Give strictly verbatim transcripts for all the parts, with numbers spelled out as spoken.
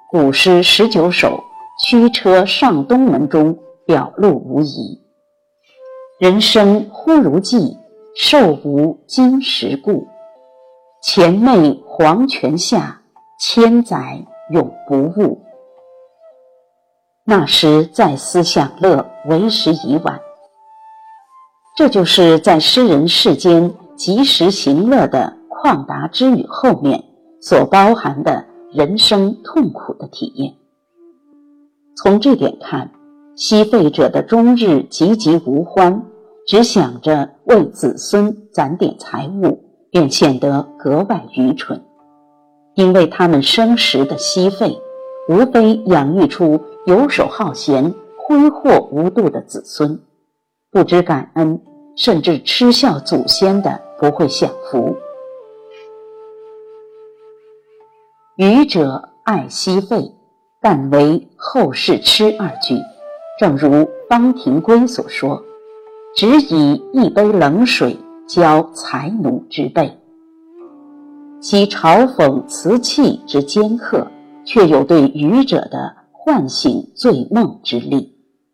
古诗十九首驱车上东门中表露无遗。人生忽如寄，寿无今时故。前媚黄泉下，千载永不误。那时再思享乐，为时已晚。这就是在诗人世间及时行乐的旷达之语后面所包含的人生痛苦的体验。从这点看，惜废者的终日籍籍无欢，只想着为子孙攒点财物，便显得格外愚蠢。因为他们生时的惜废，无非养育出游手好闲、挥霍无度的子孙，不知感恩，甚至嗤笑祖先的不会享福。愚者爱惜废，但为后世痴二句，正如方廷圭所说，只以一杯冷水浇才奴之辈。其嘲讽辞气之尖刻，却有对愚者的唤醒醉梦之力。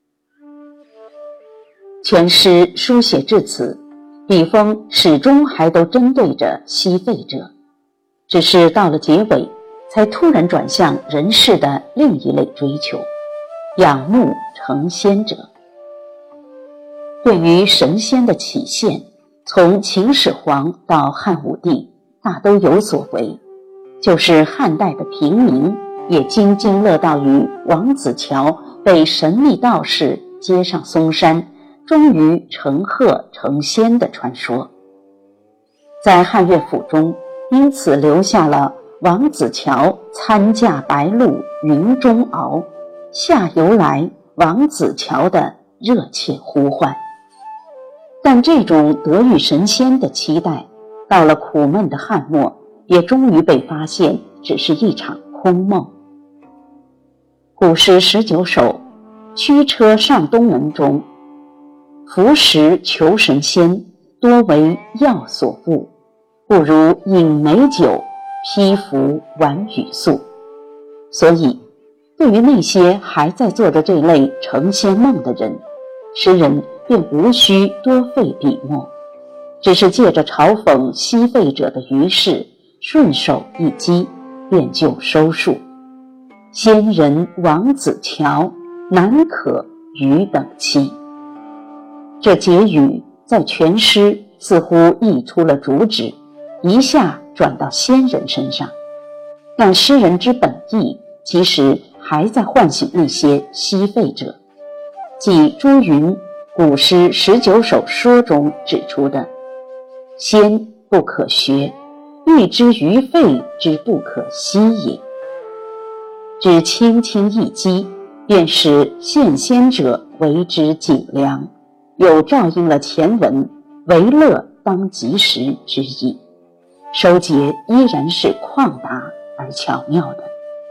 全诗书写至此，笔锋始终还都针对着惜废者，只是到了结尾才突然转向人世的另一类追求，仰慕成仙者。对于神仙的起现，从秦始皇到汉武帝大都有所为，就是汉代的平民也津津乐道于王子乔被神秘道士接上嵩山，终于成鹤成仙的传说。在汉乐府中，因此留下了王子乔参驾白鹭云中翱，下游来王子乔的热切呼唤。但这种得遇神仙的期待，到了苦闷的汉末，也终于被发现只是一场空梦。古诗十九首驱车上东门中，服食求神仙，多为药所误，不如饮美酒，披服玩语素。所以对于那些还在做着这类成仙梦的人，诗人便无需多费笔墨，只是借着嘲讽惜废者的愚事，顺手一击，便就收束。仙人王子乔，难可与等期。这结语在全诗似乎溢出了主旨，一下转到仙人身上，但诗人之本意其实还在唤醒那些惜废者，即朱云古诗十九首说中指出的仙不可学，欲之于废之不可惜也。只轻轻一击，便使现仙者为之景良，有照应了前文为乐当及时之意，收结依然是旷达而巧妙的。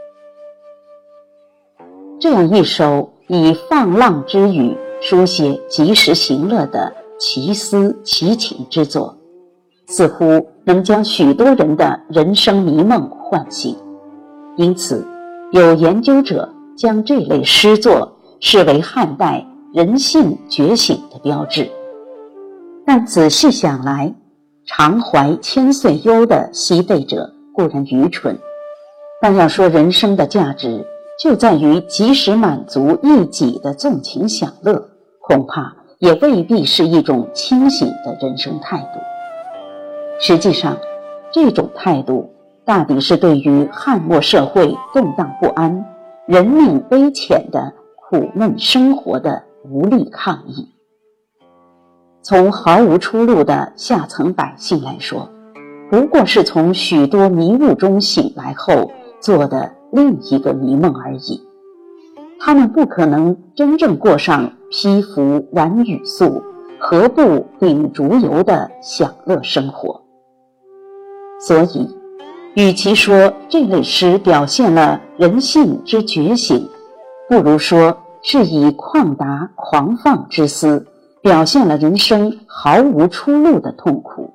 这样一首以放浪之语书写及时行乐的奇思奇情之作，似乎能将许多人的人生迷梦唤醒。因此有研究者将这类诗作视为汉代人性觉醒的标志。但仔细想来，常怀千岁忧的惜废者固然愚蠢，但要说人生的价值就在于及时满足一己的纵情享乐，恐怕也未必是一种清醒的人生态度。实际上，这种态度大抵是对于汉末社会动荡不安、人命危浅的苦闷生活的无力抗议。从毫无出路的下层百姓来说，不过是从许多迷雾中醒来后做的另一个迷梦而已。他们不可能真正过上披服玩语素、何不秉烛游的享乐生活。所以与其说这类诗表现了人性之觉醒，不如说是以旷达狂放之思表现了人生毫无出路的痛苦。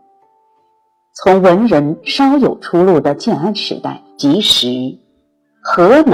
从文人稍有出路的建安时代及时，何能